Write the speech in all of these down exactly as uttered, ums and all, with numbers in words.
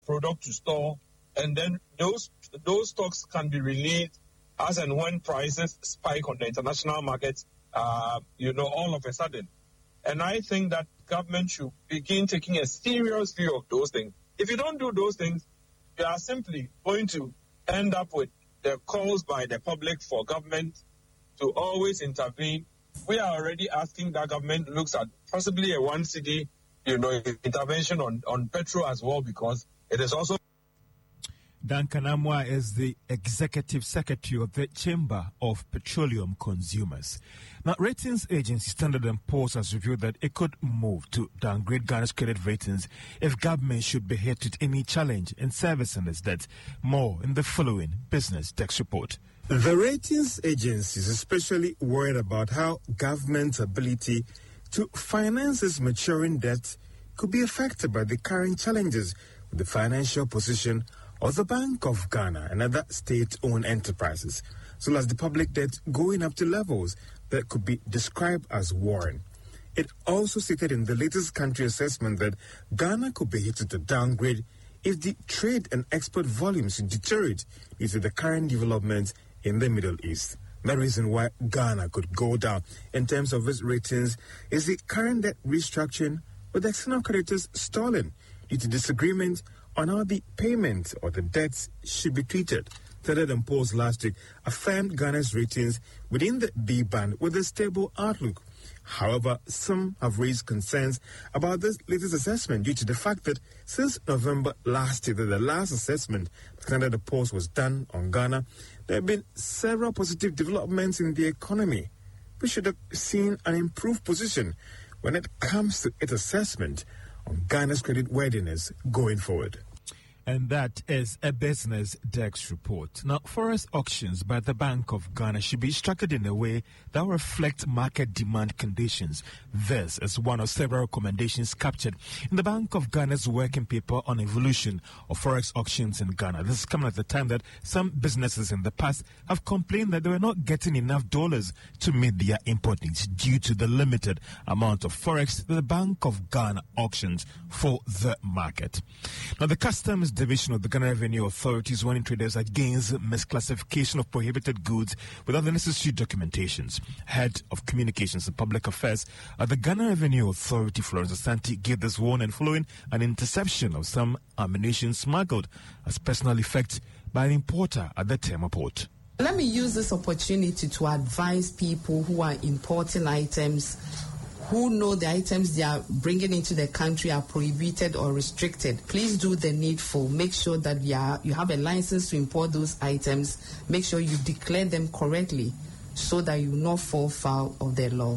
product to store, and then those those stocks can be released as and when prices spike on the international markets, uh, you know, all of a sudden. And I think that government should begin taking a serious view of those things. If you don't do those things, you are simply going to end up with the calls by the public for government to always intervene. We are already asking that government looks at possibly a one city, you know, intervention on, on petrol as well, because it is also. Duncan Amwa is the Executive Secretary of the Chamber of Petroleum Consumers. Now, ratings agency Standard and Poor's has revealed that it could move to downgrade Ghana's credit ratings if government should be hit with any challenge in servicing its debt. More in the following Business Desk report. The ratings agencies are especially worried about how government's ability to finance its maturing debt could be affected by the current challenges with the financial position of the Bank of Ghana and other state-owned enterprises, as well as the public debt going up to levels that could be described as worrying. It also stated in the latest country assessment that Ghana could be hit with a downgrade if the trade and export volumes deteriorate due to the current developments in the Middle East. The reason why Ghana could go down in terms of its ratings is the current debt restructuring with external creditors stalling due to disagreement on how the payment or the debts should be treated. Standard and Poor's last week affirmed Ghana's ratings within the B band with a stable outlook. However, some have raised concerns about this latest assessment due to the fact that since November last year, that the last assessment Standard and Poor's was done on Ghana, there have been several positive developments in the economy. We should have seen an improved position when it comes to its assessment on Ghana's credit worthiness going forward. And that is a Business Desk report. Now, forest auctions by the Bank of Ghana should be structured in a way that will reflect market demand conditions. This is one of several recommendations captured in the Bank of Ghana's working paper on evolution of forex auctions in Ghana. This is coming at the time that some businesses in the past have complained that they were not getting enough dollars to meet their import needs due to the limited amount of forex that the Bank of Ghana auctions for the market. Now, the Customs Division of the Ghana Revenue Authority is warning traders against misclassification of prohibited goods without the necessary documentations. Head of Communications and Public Affairs at the Ghana Revenue Authority, Florence Asante, gave this warning following an interception of some ammunition smuggled as personal effect by an importer at the Tema port. Let me use this opportunity to advise people who are importing items, who know the items they are bringing into the country are prohibited or restricted. Please do the needful. Make sure that you, are, you have a license to import those items. Make sure you declare them correctly so that you will not fall foul of the law.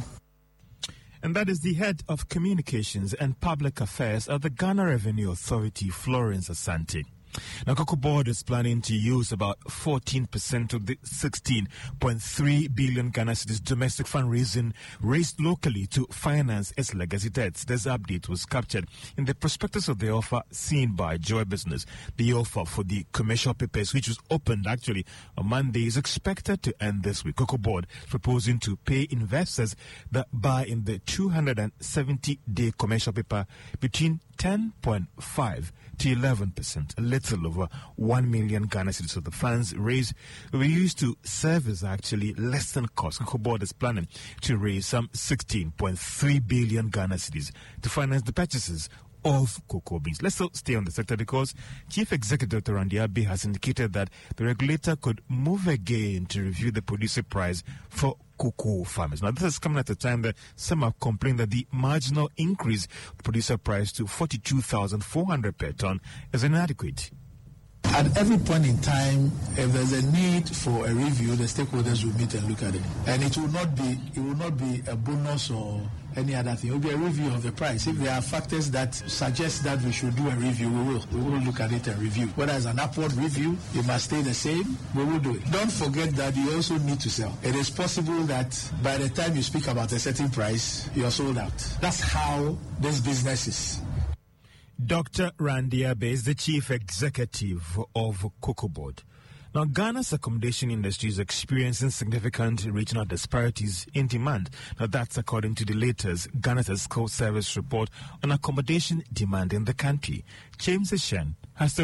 And that is the Head of Communications and Public Affairs at the Ghana Revenue Authority, Florence Asante. Now, Cocoa Board is planning to use about fourteen percent of the sixteen point three billion Ghana cedis domestic fundraising raised locally to finance its legacy debts. This update was captured in the prospectus of the offer seen by Joy Business. The offer for the commercial papers, which was opened actually on Monday, is expected to end this week. Cocoa Board is proposing to pay investors that buy in the two hundred seventy day commercial paper between ten point five to eleven percent, a little over one million Ghana cedis of the funds raised will be used to service actually less than cost. Cocoa Board is planning to raise some sixteen point three billion Ghana cedis to finance the purchases of cocoa beans. Let's still stay on the sector because Chief Executive Doctor Randy Abbey has indicated that the regulator could move again to review the producer price for cocoa farmers. Now, this is coming at a time that some have complained that the marginal increase producer price to forty-two thousand four hundred per ton is inadequate. At every point in time, if there's a need for a review, the stakeholders will meet and look at it. And it will not be it will not be a bonus or any other thing. It will be a review of the price. If there are factors that suggest that we should do a review, we will. We will look at it and review. Whether it's an upward review, it must stay the same, we will do it. Don't forget that you also need to sell. It is possible that by the time you speak about a certain price, you're sold out. That's how this business is. Doctor Randy Abbey is the Chief Executive of Cocoa Board. Now, Ghana's accommodation industry is experiencing significant regional disparities in demand. Now, that's according to the latest Ghana's Escort Service report on accommodation demand in the country. James Eshen has the